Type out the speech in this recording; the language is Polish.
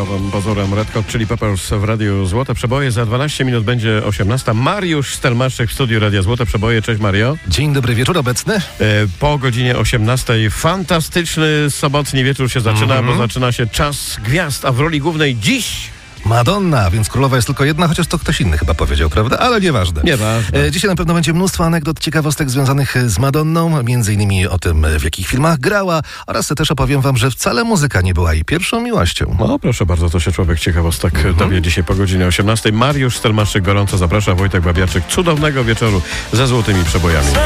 rockowym pozorem Red Hot Chili Peppers w Radiu Złote Przeboje. Za 12 minut będzie 18. Mariusz Stelmaszczyk w studiu Radia Złote Przeboje. Cześć Mario. Dzień dobry wieczór obecny. Po godzinie 18 fantastyczny sobotni wieczór się zaczyna, bo zaczyna się Czas Gwiazd, a w roli głównej dziś Madonna, więc królowa jest tylko jedna, chociaż to ktoś inny chyba powiedział, prawda? Ale nieważne. Nieważne. Dzisiaj na pewno będzie mnóstwo anegdot, ciekawostek związanych z Madonną, między innymi o tym, w jakich filmach grała, oraz też opowiem wam, że wcale muzyka nie była jej pierwszą miłością. No proszę bardzo, to się człowiek ciekawostek dowie dzisiaj po godzinie 18. Mariusz Stelmaszczyk gorąco zaprasza, Wojtek Babiarczyk. Cudownego wieczoru ze złotymi przebojami.